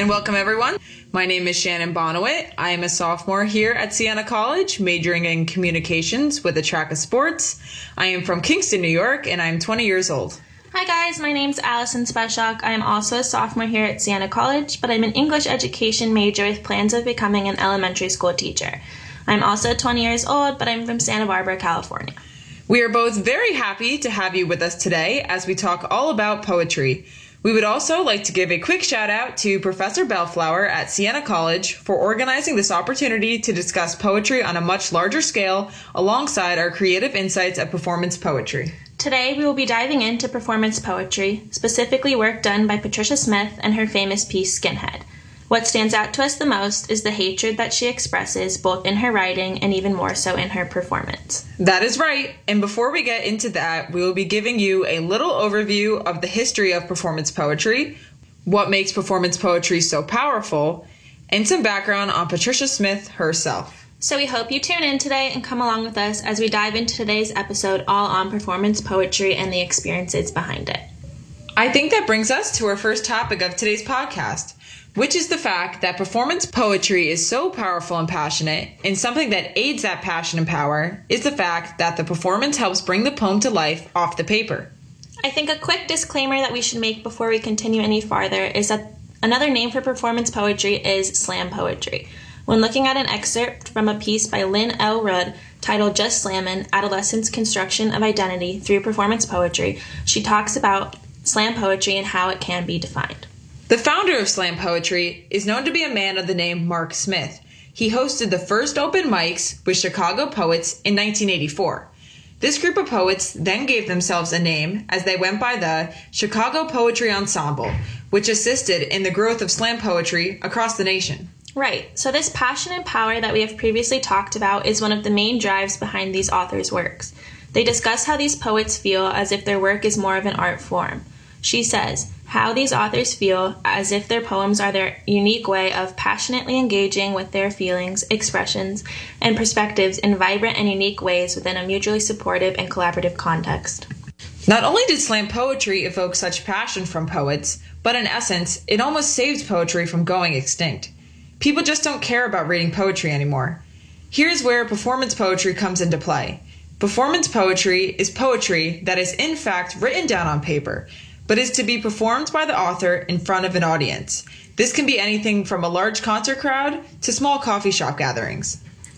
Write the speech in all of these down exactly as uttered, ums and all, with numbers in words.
and welcome everyone. My name is Shannon Bonawit. I am a sophomore here at Siena College, majoring in communications with a track of sports. I am from Kingston, New York, and I'm twenty years old. Hi guys, my name's Allison Speshak. I am also a sophomore here at Siena College, but I'm an English education major with plans of becoming an elementary school teacher. I'm also twenty years old, but I'm from Santa Barbara, California. We are both very happy to have you with us today as we talk all about poetry. We would also like to give a quick shout out to Professor Bellflower at Siena College for organizing this opportunity to discuss poetry on a much larger scale alongside our creative insights of performance poetry. Today we will be diving into performance poetry, specifically work done by Patricia Smith and her famous piece Skinhead. What stands out to us the most is the hatred that she expresses both in her writing and even more so in her performance. That is right, and before we get into that, we will be giving you a little overview of the history of performance poetry, what makes performance poetry so powerful, and some background on Patricia Smith herself. So we hope you tune in today and come along with us as we dive into today's episode all on performance poetry and the experiences behind it. I think that brings us to our first topic of today's podcast, which is the fact that performance poetry is so powerful and passionate, and something that aids that passion and power is the fact that the performance helps bring the poem to life off the paper. I think a quick disclaimer that we should make before we continue any farther is that another name for performance poetry is slam poetry. When looking at an excerpt from a piece by Lynn L. Rudd titled Just Slammin', Adolescents' Construction of Identity Through Performance Poetry, she talks about slam poetry and how it can be defined. The founder of slam poetry is known to be a man of the name Mark Smith. He hosted the first open mics with Chicago poets in nineteen eighty-four. This group of poets then gave themselves a name as they went by the Chicago Poetry Ensemble, which assisted in the growth of slam poetry across the nation. Right, so this passion and power that we have previously talked about is one of the main drives behind these authors' works. They discuss how these poets feel as if their work is more of an art form. She says, how these authors feel as if their poems are their unique way of passionately engaging with their feelings, expressions, and perspectives in vibrant and unique ways within a mutually supportive and collaborative context. Not only did slam poetry evoke such passion from poets, but in essence, it almost saved poetry from going extinct. People just don't care about reading poetry anymore. Here's where performance poetry comes into play. Performance poetry is poetry that is in fact written down on paper, but is to be performed by the author in front of an audience. This can be anything from a large concert crowd to small coffee shop gatherings.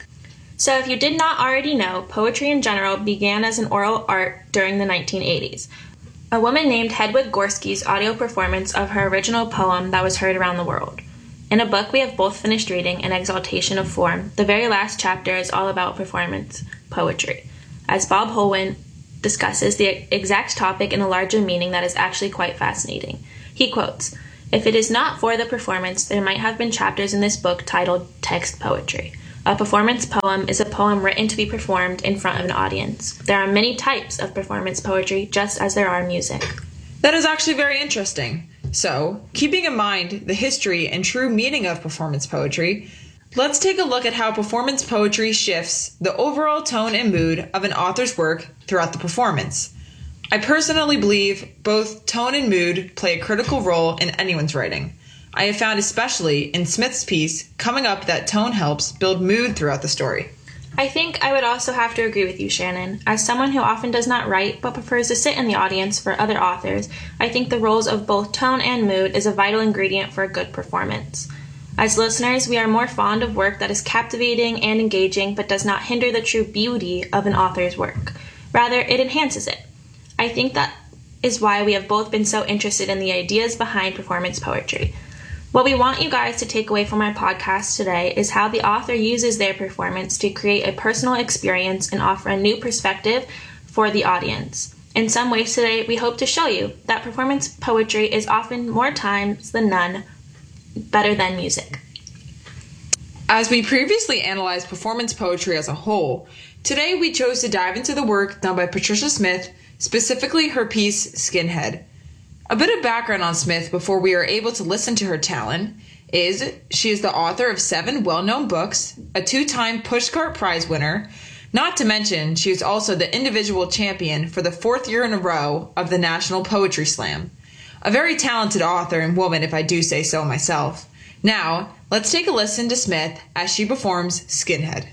So if you did not already know, poetry in general began as an oral art during the nineteen eighties. A woman named Hedwig Gorski's audio performance of her original poem that was heard around the world. In a book we have both finished reading, An Exaltation of Form, the very last chapter is all about performance poetry, as Bob Holwyn discusses the exact topic in a larger meaning that is actually quite fascinating. He quotes, "If it is not for the performance, there might have been chapters in this book titled Text Poetry. A performance poem is a poem written to be performed in front of an audience. There are many types of performance poetry, just as there are music." That is actually very interesting. So, keeping in mind the history and true meaning of performance poetry, let's take a look at how performance poetry shifts the overall tone and mood of an author's work throughout the performance. I personally believe both tone and mood play a critical role in anyone's writing. I have found especially in Smith's piece coming up that tone helps build mood throughout the story. I think I would also have to agree with you, Shannon. As someone who often does not write but prefers to sit in the audience for other authors, I think the roles of both tone and mood is a vital ingredient for a good performance. As listeners, we are more fond of work that is captivating and engaging but does not hinder the true beauty of an author's work. Rather, it enhances it. I think that is why we have both been so interested in the ideas behind performance poetry. What we want you guys to take away from our podcast today is how the author uses their performance to create a personal experience and offer a new perspective for the audience. In some ways today, we hope to show you that performance poetry is often more times than none better than music. As we previously analyzed performance poetry as a whole, today we chose to dive into the work done by Patricia Smith, specifically her piece Skinhead. A bit of background on Smith before we are able to listen to her talent is she is the author of seven well-known books, a two-time Pushcart Prize winner, not to mention she is also the individual champion for the fourth year in a row of the National Poetry Slam. A very talented author and woman, if I do say so myself. Now, let's take a listen to Smith as she performs Skinhead.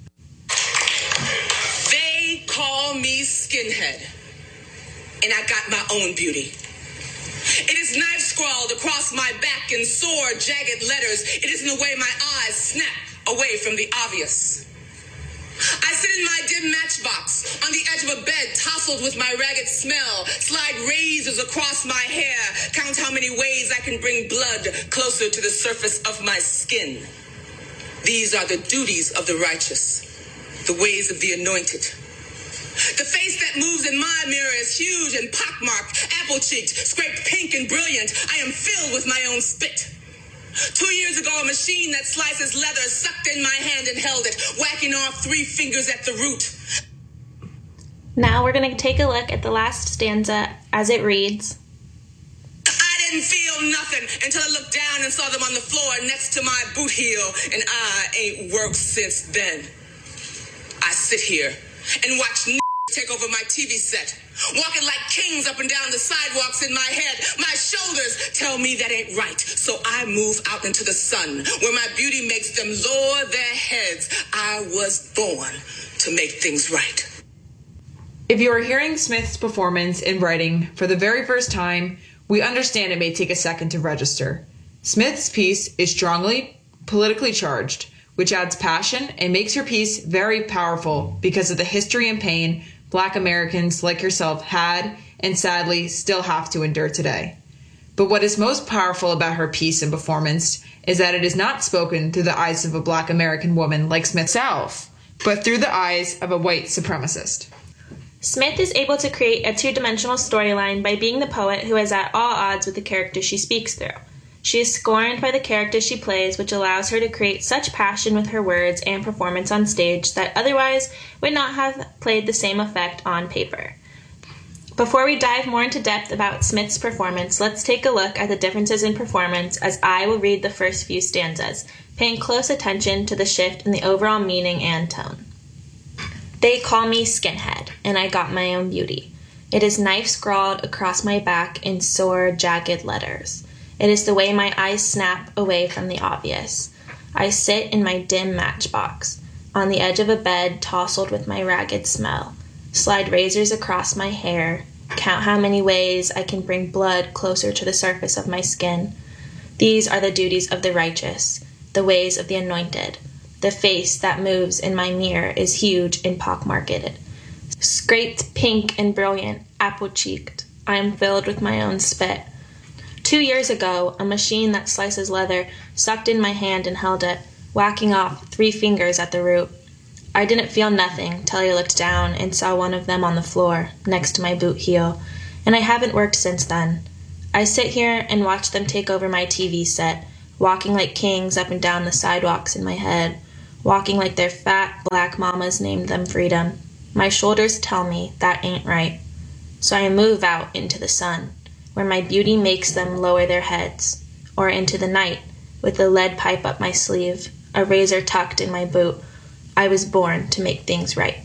They call me Skinhead, and I got my own beauty. It is knife scrawled across my back in sore, jagged letters. It is in the way my eyes snap away from the obvious. I sit in my dim matchbox on the edge of a bed, tousled with my ragged smell, slide razors across my hair, count how many ways I can bring blood closer to the surface of my skin. These are the duties of the righteous, the ways of the anointed. The face that moves in my mirror is huge and pockmarked, apple-cheeked, scraped pink and brilliant. I am filled with my own spit. Two years ago, a machine that slices leather sucked in my hand and held it, whacking off three fingers at the root. Now we're going to take a look at the last stanza as it reads. I didn't feel nothing until I looked down and saw them on the floor next to my boot heel, and I ain't worked since then. I sit here and watch n- take over my T V set, walking like kings up and down the sidewalks in my head. My shoulders tell me that ain't right, so I move out into the sun, where my beauty makes them lower their heads. I was born to make things right. If you are hearing Smith's performance in writing for the very first time, we understand it may take a second to register. Smith's piece is strongly politically charged, which adds passion and makes her piece very powerful because of the history and pain Black Americans like yourself had and sadly still have to endure today. But what is most powerful about her piece and performance is that it is not spoken through the eyes of a Black American woman like Smith herself, but through the eyes of a white supremacist. Smith is able to create a two-dimensional storyline by being the poet who is at all odds with the character she speaks through. She is scorned by the character she plays, which allows her to create such passion with her words and performance on stage that otherwise would not have played the same effect on paper. Before we dive more into depth about Smith's performance, let's take a look at the differences in performance as I will read the first few stanzas, paying close attention to the shift in the overall meaning and tone. They call me Skinhead, and I got my own beauty. It is knife scrawled across my back in sore, jagged letters. It is the way my eyes snap away from the obvious. I sit in my dim matchbox, on the edge of a bed tousled with my ragged smell, slide razors across my hair, count how many ways I can bring blood closer to the surface of my skin. These are the duties of the righteous, the ways of the anointed. The face that moves in my mirror is huge and pockmarked, scraped pink and brilliant, apple-cheeked. I am filled with my own spit. Two years ago, a machine that slices leather sucked in my hand and held it, whacking off three fingers at the root. I didn't feel nothing till I looked down and saw one of them on the floor, next to my boot heel, and I haven't worked since then. I sit here and watch them take over my T V set, walking like kings up and down the sidewalks in my head, walking like their fat black mamas named them freedom. My shoulders tell me that ain't right, so I move out into the sun, where my beauty makes them lower their heads, or into the night, with a lead pipe up my sleeve, a razor tucked in my boot. I was born to make things right.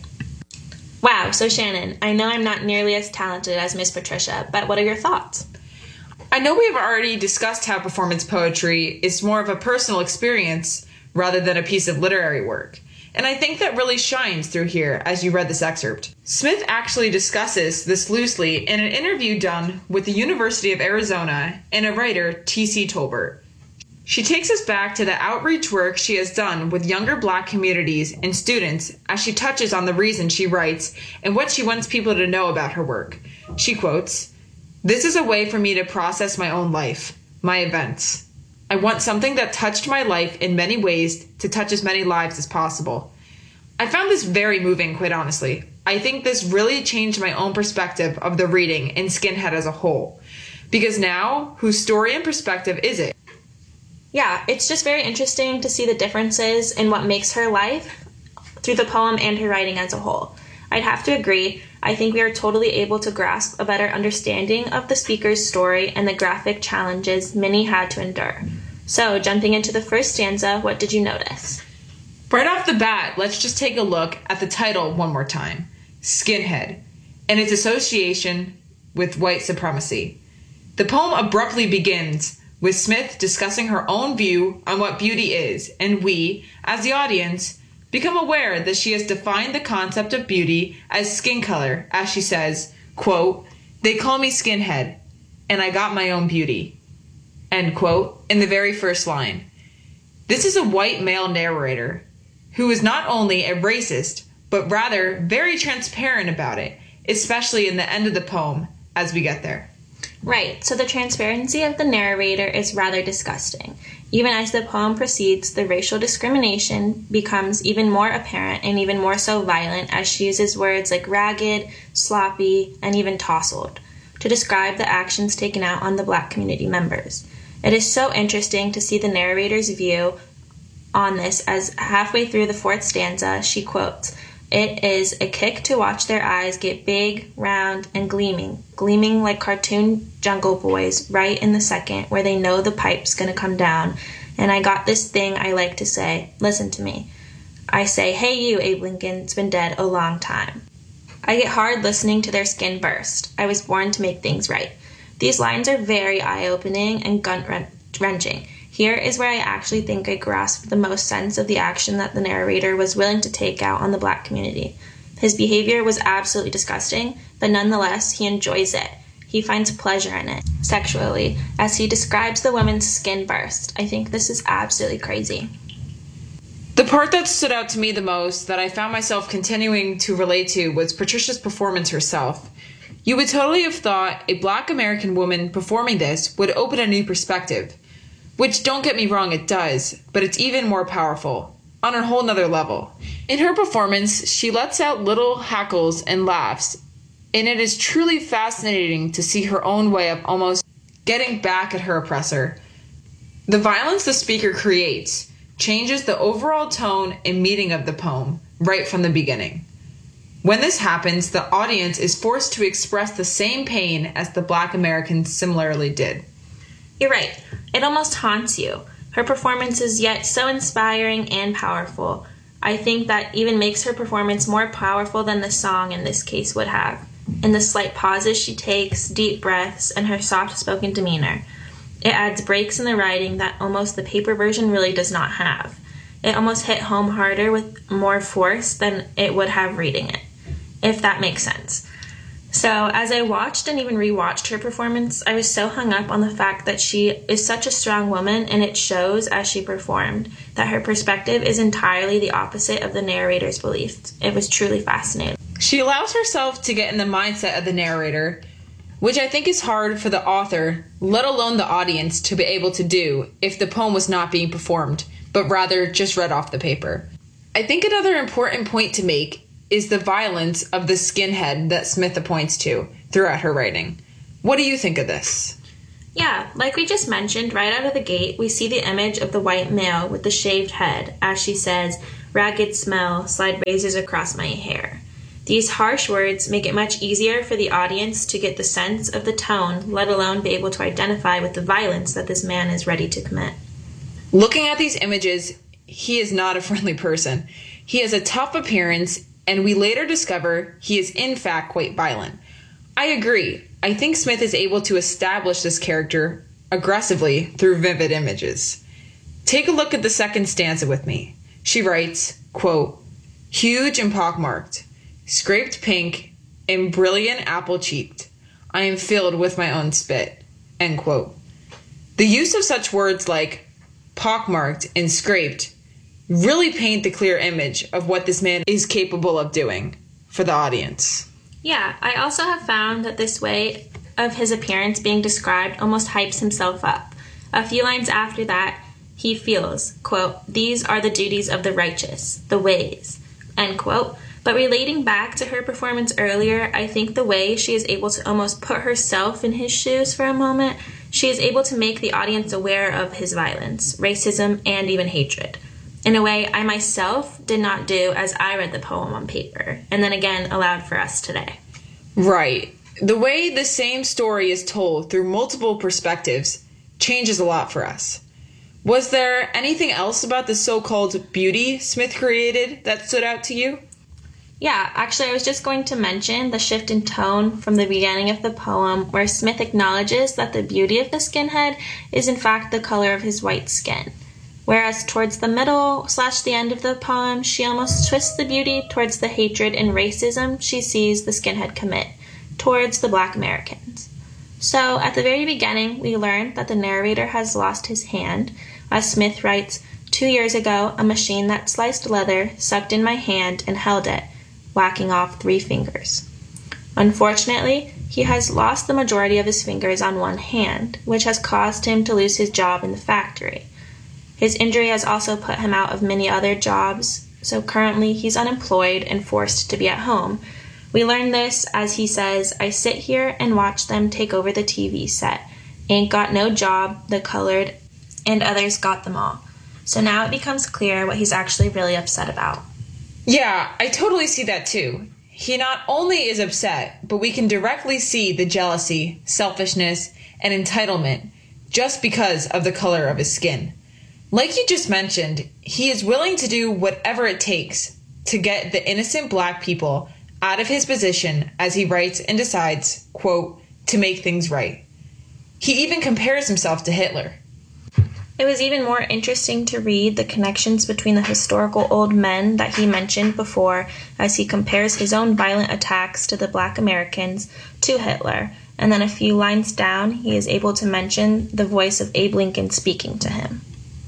Wow, so Shannon, I know I'm not nearly as talented as Miss Patricia, but what are your thoughts? I know we've already discussed how performance poetry is more of a personal experience rather than a piece of literary work. And I think that really shines through here as you read this excerpt. Smith actually discusses this loosely in an interview done with the University of Arizona and a writer, T C Tolbert. She takes us back to the outreach work she has done with younger Black communities and students as she touches on the reason she writes and what she wants people to know about her work. She quotes, "This is a way for me to process my own life, my events. I want something that touched my life in many ways to touch as many lives as possible." I found this very moving, quite honestly. I think this really changed my own perspective of the reading and Skinhead as a whole. Because now, whose story and perspective is it? Yeah, it's just very interesting to see the differences in what makes her life through the poem and her writing as a whole. I'd have to agree. I think we are totally able to grasp a better understanding of the speaker's story and the graphic challenges many had to endure. So, jumping into the first stanza, what did you notice? Right off the bat, let's just take a look at the title one more time, Skinhead, and its association with white supremacy. The poem abruptly begins with Smith discussing her own view on what beauty is, and we, as the audience, become aware that she has defined the concept of beauty as skin color, as she says, quote, "They call me skinhead, and I got my own beauty," end quote, in the very first line. This is a white male narrator who is not only a racist, but rather very transparent about it, especially in the end of the poem as we get there. Right, so the transparency of the narrator is rather disgusting. Even as the poem proceeds, the racial discrimination becomes even more apparent and even more so violent as she uses words like ragged, sloppy, and even tousled to describe the actions taken out on the Black community members. It is so interesting to see the narrator's view on this as halfway through the fourth stanza, she quotes, "It is a kick to watch their eyes get big, round, and gleaming, gleaming like cartoon Jungle Boys right in the second where they know the pipe's gonna come down. And I got this thing I like to say, listen to me. I say, hey you, Abe Lincoln's been dead a long time. I get hard listening to their skin burst. I was born to make things right." These lines are very eye-opening and gut-wrenching. Here is where I actually think I grasped the most sense of the action that the narrator was willing to take out on the Black community. His behavior was absolutely disgusting, but nonetheless, he enjoys it. He finds pleasure in it, sexually, as he describes the woman's skin burst. I think this is absolutely crazy. The part that stood out to me the most, that I found myself continuing to relate to, was Patricia's performance herself. You would totally have thought a Black American woman performing this would open a new perspective. Which, don't get me wrong, it does, but it's even more powerful, on a whole nother level. In her performance, she lets out little hackles and laughs, and it is truly fascinating to see her own way of almost getting back at her oppressor. The violence the speaker creates changes the overall tone and meaning of the poem right from the beginning. When this happens, the audience is forced to express the same pain as the Black Americans similarly did. You're right. It almost haunts you. Her performance is yet so inspiring and powerful. I think that even makes her performance more powerful than the song in this case would have. In the slight pauses she takes, deep breaths, and her soft-spoken demeanor. It adds breaks in the writing that almost the paper version really does not have. It almost hit home harder with more force than it would have reading it, if that makes sense. So, as I watched and even rewatched her performance, I was so hung up on the fact that she is such a strong woman, and it shows as she performed that her perspective is entirely the opposite of the narrator's beliefs. It was truly fascinating. She allows herself to get in the mindset of the narrator, which I think is hard for the author, let alone the audience, to be able to do if the poem was not being performed, but rather just read off the paper. I think another important point to make is the violence of the skinhead that Smith points to throughout her writing. What do you think of this? Yeah, like we just mentioned, right out of the gate, we see the image of the white male with the shaved head, as she says, "Ragged smell, slide razors across my hair." These harsh words make it much easier for the audience to get the sense of the tone, let alone be able to identify with the violence that this man is ready to commit. Looking at these images, he is not a friendly person. He has a tough appearance, and we later discover he is in fact quite violent. I agree. I think Smith is able to establish this character aggressively through vivid images. Take a look at the second stanza with me. She writes, quote, "Huge and pockmarked, scraped pink, and brilliant apple-cheeked, I am filled with my own spit," end quote. The use of such words like pockmarked and scraped really paint the clear image of what this man is capable of doing for the audience. Yeah, I also have found that this way of his appearance being described almost hypes himself up. A few lines after that, he feels, quote, "These are the duties of the righteous, the ways," end quote. But relating back to her performance earlier, I think the way she is able to almost put herself in his shoes for a moment, she is able to make the audience aware of his violence, racism, and even hatred. In a way I myself did not do as I read the poem on paper, and then again aloud for us today. Right. The way the same story is told through multiple perspectives changes a lot for us. Was there anything else about the so-called beauty Smith created that stood out to you? Yeah, actually, I was just going to mention the shift in tone from the beginning of the poem, where Smith acknowledges that the beauty of the skinhead is in fact the color of his white skin. Whereas towards the middle slash the end of the poem, she almost twists the beauty towards the hatred and racism she sees the skinhead commit towards the Black Americans. So, at the very beginning, we learn that the narrator has lost his hand, as Smith writes, "Two years ago, a machine that sliced leather sucked in my hand and held it, whacking off three fingers." Unfortunately, he has lost the majority of his fingers on one hand, which has caused him to lose his job in the factory. His injury has also put him out of many other jobs, so currently he's unemployed and forced to be at home. We learn this as he says, "I sit here and watch them take over the T V set. Ain't got no job, the colored, and others got them all." So now it becomes clear what he's actually really upset about. Yeah, I totally see that too. He not only is upset, but we can directly see the jealousy, selfishness, and entitlement just because of the color of his skin. Like you just mentioned, he is willing to do whatever it takes to get the innocent Black people out of his position as he writes and decides, quote, to make things right. He even compares himself to Hitler. It was even more interesting to read the connections between the historical old men that he mentioned before as he compares his own violent attacks to the Black Americans to Hitler. And then a few lines down, he is able to mention the voice of Abe Lincoln speaking to him.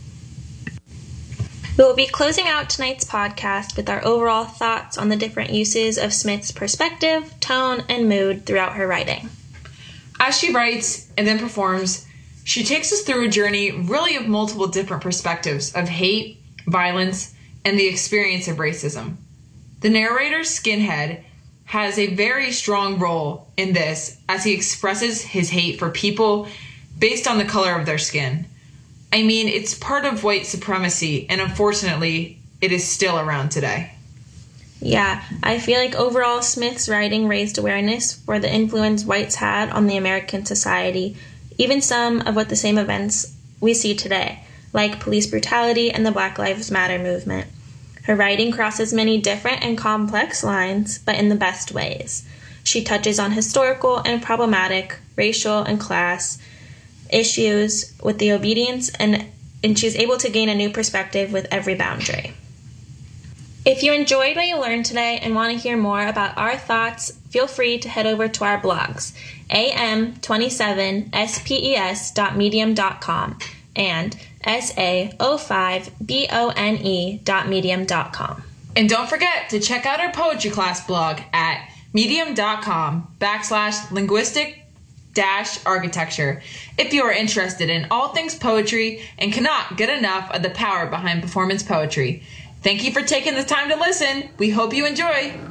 We will be closing out tonight's podcast with our overall thoughts on the different uses of Smith's perspective, tone, and mood throughout her writing. As she writes and then performs, she takes us through a journey really of multiple different perspectives of hate, violence, and the experience of racism. The narrator, Skinhead, has a very strong role in this as he expresses his hate for people based on the color of their skin. I mean, it's part of white supremacy, and unfortunately, it is still around today. Yeah, I feel like overall Smith's writing raised awareness for the influence whites had on the American society, even some of what the same events we see today, like police brutality and the Black Lives Matter movement. Her writing crosses many different and complex lines, but in the best ways. She touches on historical and problematic, racial and class issues with the obedience, and, and she's able to gain a new perspective with every boundary. If you enjoyed what you learned today and want to hear more about our thoughts, feel free to head over to our blogs, a m twenty-seven spes dot medium dot com and S A O five B O N E dot medium dot com. And don't forget to check out our poetry class blog at medium.com backslash linguistic dash architecture if you are interested in all things poetry and cannot get enough of the power behind performance poetry. Thank you for taking the time to listen. We hope you enjoy.